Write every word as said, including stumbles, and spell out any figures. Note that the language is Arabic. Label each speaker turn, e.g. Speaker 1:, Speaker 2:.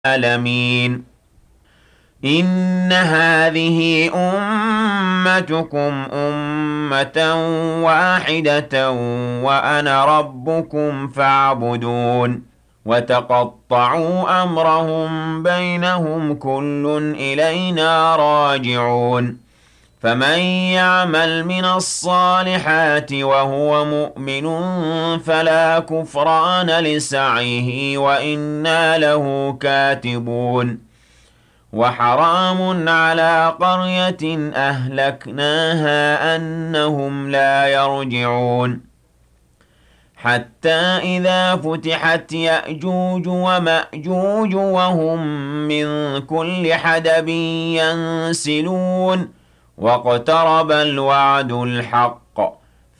Speaker 1: العالمين إن هذه أمتكم أمة واحدة وأنا ربكم فاعبدون وتقطعوا أمرهم بينهم كل إلينا راجعون فمن يعمل من الصالحات وهو مؤمن فلا كفران لسعيه وإنا له كاتبون وحرام على قرية أهلكناها أنهم لا يرجعون حتى إذا فتحت يأجوج ومأجوج وهم من كل حدب ينسلون واقترب الوعد الحق